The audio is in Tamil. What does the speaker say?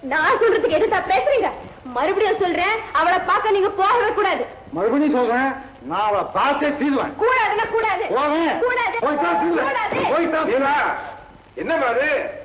நான் சொல்றதுக்கு எதுதா பேசுறீங்க? மறுபடியும் சொல்றேன், அவளை பார்க்க நீங்க போகவே கூடாது. மறுபடியும் சொல்றேன், நான் அவளை பார்த்தே தீருவேன். கூடாதுன்னா கூடாது. போவேன். கூடாது. போய்தான் தீருவேன். கூடாது. போய்தான். என்ன பாரு